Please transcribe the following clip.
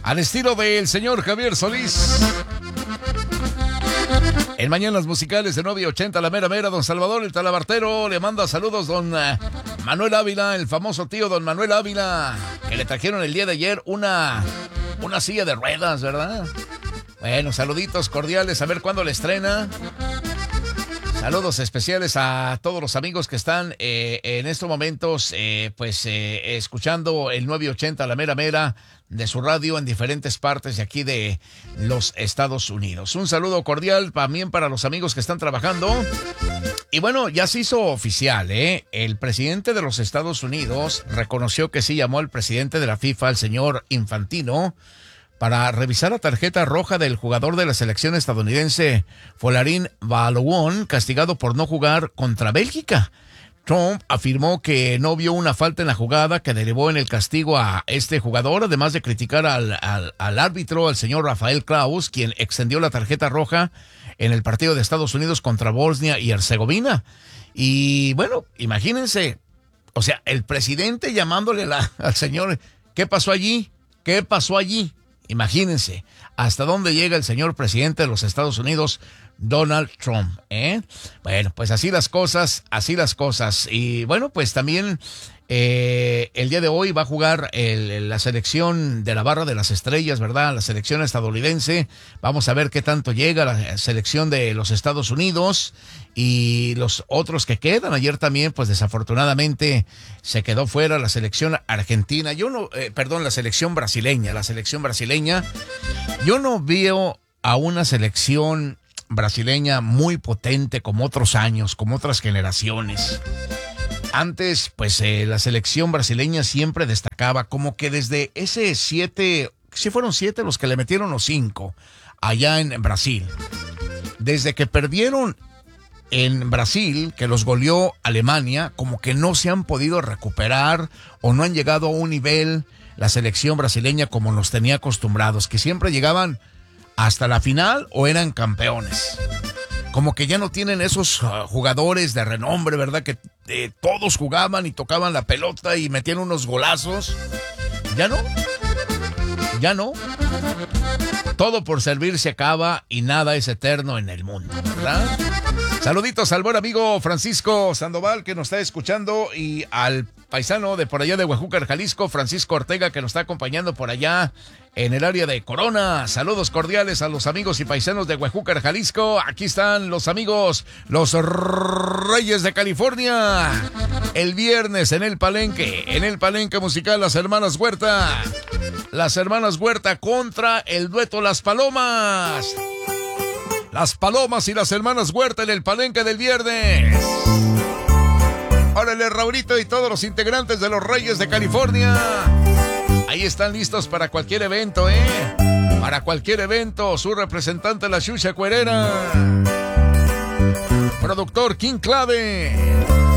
al estilo del señor Javier Solís. En Mañanas Musicales de 9:80, la mera mera, don Salvador el Talabartero le manda saludos don Manuel Ávila, el famoso tío don Manuel Ávila, que le trajeron el día de ayer una silla de ruedas, ¿verdad? Bueno, saluditos cordiales, a ver cuándo le estrena. Saludos especiales a todos los amigos que están en estos momentos escuchando el 980 La Mera Mera de su radio en diferentes partes de aquí de los Estados Unidos. Un saludo cordial también para los amigos que están trabajando. Y bueno, ya se hizo oficial, el presidente de los Estados Unidos reconoció que sí llamó al presidente de la FIFA, el señor Infantino, para revisar la tarjeta roja del jugador de la selección estadounidense Folarin Balogun, castigado por no jugar contra Bélgica. Trump afirmó que no vio una falta en la jugada que derivó en el castigo a este jugador, además de criticar al árbitro, al señor Rafael Klaus, quien extendió la tarjeta roja en el partido de Estados Unidos contra Bosnia y Herzegovina. Y bueno, imagínense, o sea, el presidente llamándole al señor, ¿qué pasó allí? ¿Qué pasó allí? Imagínense hasta dónde llega el señor presidente de los Estados Unidos, Donald Trump, Bueno, pues así las cosas. Y bueno, pues también el día de hoy va a jugar la selección de la Barra de las Estrellas, ¿verdad? La selección estadounidense. Vamos a ver qué tanto llega la selección de los Estados Unidos y los otros que quedan. Ayer también, pues desafortunadamente se quedó fuera la selección argentina. La selección brasileña. Yo no veo a una selección brasileña muy potente como otros años, como otras generaciones. Antes, pues la selección brasileña siempre destacaba, como que desde ese 7, si fueron 7 los que le metieron los 5 allá en Brasil. Desde que perdieron en Brasil, que los goleó Alemania, como que no se han podido recuperar o no han llegado a un nivel la selección brasileña como nos tenía acostumbrados, que siempre llegaban hasta la final o eran campeones. Como que ya no tienen esos jugadores de renombre, ¿verdad? Que todos jugaban y tocaban la pelota y metían unos golazos. Ya no. Todo por servir se acaba y nada es eterno en el mundo, ¿verdad? Saluditos al buen amigo Francisco Sandoval, que nos está escuchando, y al paisano de por allá de Huejúcar, Jalisco, Francisco Ortega, que nos está acompañando por allá en el área de Corona. Saludos cordiales a los amigos y paisanos de Huejúcar, Jalisco. Aquí están los amigos, los Reyes de California. El viernes en el palenque musical, las hermanas Huerta. Las hermanas Huerta contra el dueto Las Palomas. Las Palomas y las hermanas Huerta en el palenque del viernes. Órale, Raulito y todos los integrantes de los Reyes de California. Ahí están listos para cualquier evento, Para cualquier evento, su representante, la Xuxa Cuerera. Productor King Clave.